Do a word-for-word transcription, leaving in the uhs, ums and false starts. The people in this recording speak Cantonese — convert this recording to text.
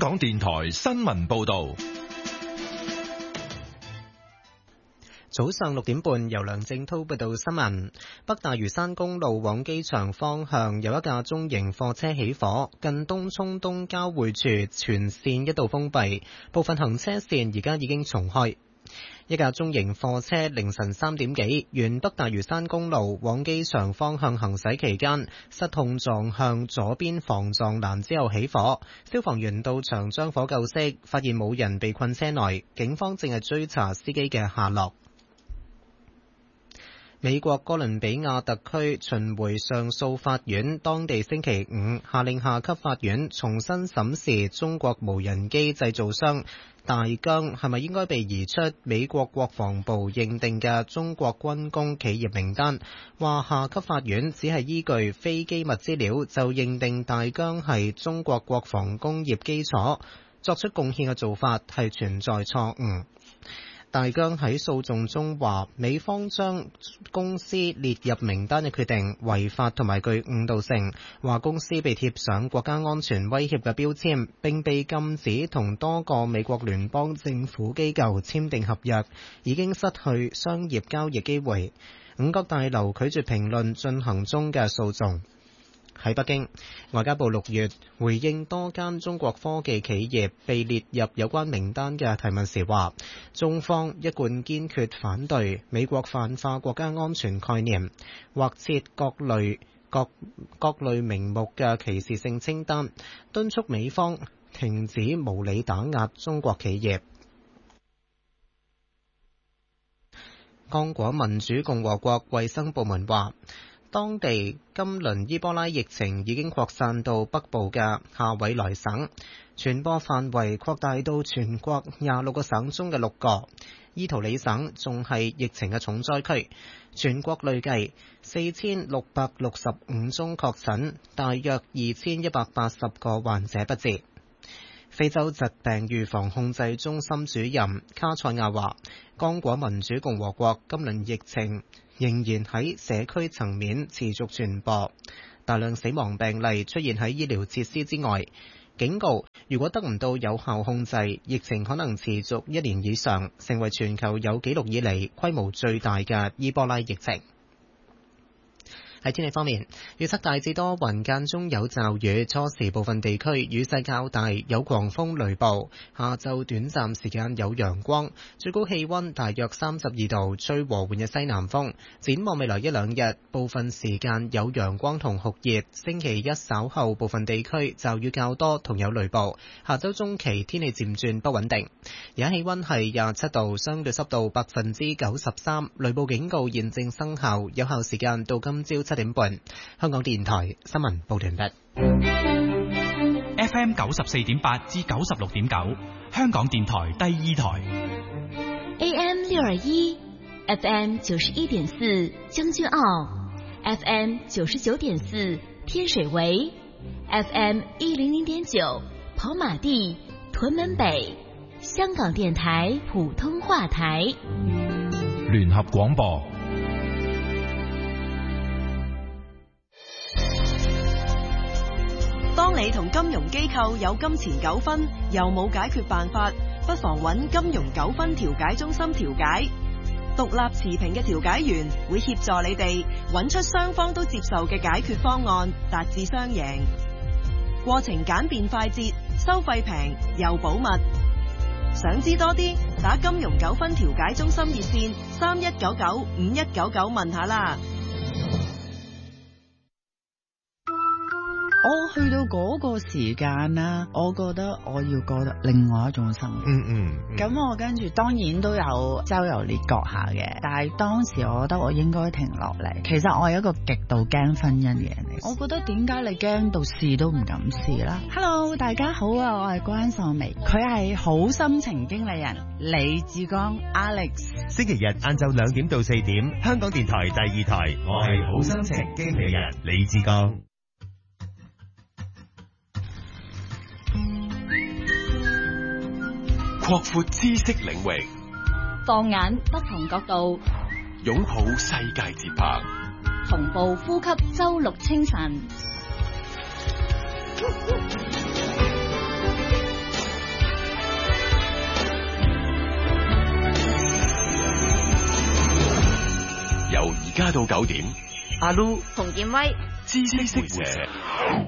港電台新聞報道。 早上六點半，由梁正濤報道新聞。北大嶼山公路往機場方向有一架中型貨車起火，近東涌東交匯處全線一度封閉，部分行車線而家已經重開。一架中型貨車凌晨三點幾，沿北大嶼山公路往機場方向行駛期間，失控撞向左邊防撞欄之後起火。消防員到場將火救熄，發現冇人被困車內，警方正係追查司機嘅下落。美國哥倫比亞特區巡迴上訴法院當地星期五下令下級法院重新審視中國無人機製造商大疆係咪應該被移出美國國防部認定嘅中國軍工企業名單，話下級法院只係依據非機密資料就認定大疆係中國國防工業基礎作出貢獻嘅做法係存在錯誤。大疆喺訴訟中話，美方將公司列入名單嘅決定違法同埋具誤導性，話公司被貼上國家安全威脅嘅標籤，並被禁止同多個美國聯邦政府機構簽訂合約，已經失去商業交易機會。五角大樓拒絕評論進行中嘅訴訟。喺北京，外交部六月回應多間中國科技企業被列入有關名單嘅提問時話，中方一貫堅決反對美國泛化國家安全概念，或設各類各各類名目嘅歧視性清單，敦促美方停止無理打壓中國企業。剛果民主共和國衛生部門話，當地今輪伊波拉疫情已經擴散到北部嘅夏委萊省，傳播範圍擴大到全國廿六個省中嘅六個。伊圖里省仲係疫情嘅重災區，全國累計四千六百六十五宗確診，大約二千一百八十個患者不治。非洲疾病預防控制中心主任卡塞亞話，剛果民主共和國今輪疫情仍然喺社區層面持續傳播，大量死亡病例出現喺醫療設施之外，警告如果得唔到有效控制，疫情可能持續一年以上，成為全球有紀錄以嚟規模最大嘅伊波拉疫情。喺天氣方面，預測大致多雲，間中有驟雨，初時部分地區雨勢較大，有狂風雷暴。下晝短暫時間有陽光，最高氣溫大約三十二度，吹和緩嘅西南風。展望未來一兩日，部分時間有陽光同酷熱。星期一稍後部分地區驟雨較多，同有雷暴。下周中期天氣漸轉不穩定。而家氣溫係廿七度，相對濕度百分之九十三，雷暴警告現正生效，有效時間到今朝七點半。香港電台新聞報道完畢。 F M 九十四點八至九十六點九，香港電台第二台。 A M 六二一，F M 九十一點四將軍澳 ，F M 九十九點四天水圍 ，F M 一零零點九跑馬地屯門北，香港電台普通話台。 聯合廣播。 當你同金融機構有金錢糾紛，又冇解決辦法，不妨揾金融糾紛調解中心調解。獨立持平嘅調解員會協助你哋揾出雙方都接受嘅解決方案，達至雙贏。過程簡便快捷，收費平又保密。想知多啲，打金融糾紛調解中心熱線三一九九五一九九問下啦。 我去到嗰個時間啦，我覺得我要過得另外一種生活。 嗯嗯。咁、 嗯、我跟住當然都有周遊列國下嘅，但係當時我覺得我應該停落嚟。其實我係一個極度驚婚姻嘅人嚟。我覺得點解你驚到試都唔敢試啦 ？Hello， 大家好啊，我係關秀眉，佢係好心情經理人李志剛 Alex。 星期日晏晝兩點到四點，香港電台第二台，我係好心情經理人李志剛。 擴闊知識領域， 放眼不同角度， 擁抱世界節拍， 同步呼吸周六清晨。 家到九點， 阿 Lu、 洪建威、 知識會社。